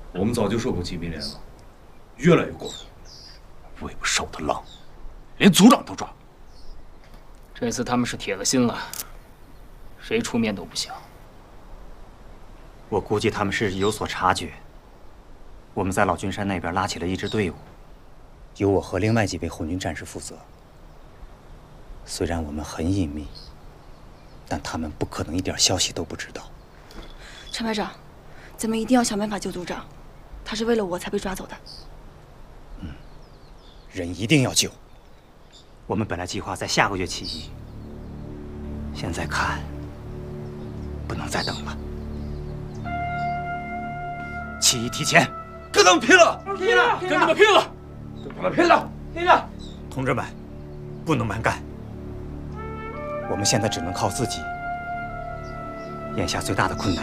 我们早就受够吉民连了，越来越过分。 喂不瘦的狼，连族长都抓。 这次他们是铁了心了，谁出面都不行。 我估计他们是有所察觉。我们在老君山那边拉起了一支队伍，由我和另外几位红军战士负责。虽然我们很隐秘，但他们不可能一点消息都不知道。 陈排长，咱们一定要想办法救组长，他是为了我才被抓走的。 人一定要救。我们本来计划在下个月起义，现在看不能再等了。起义提前， 跟他们拼了！ 拼了！跟他们拼了！ 跟他们拼了！ 拼了！ 同志们，不能蛮干。我们现在只能靠自己。眼下最大的困难